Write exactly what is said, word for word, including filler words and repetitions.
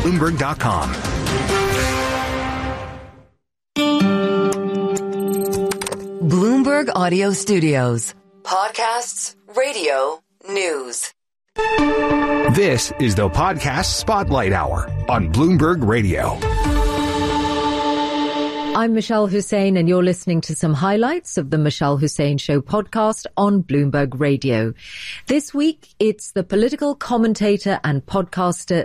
Bloomberg dot com. Bloomberg Audio Studios. Podcasts, radio, news. This is the Podcast Spotlight Hour on Bloomberg Radio. I'm Michelle Hussein, and you're listening to some highlights of the Michelle Hussein Show podcast on Bloomberg Radio. This week, it's the political commentator and podcaster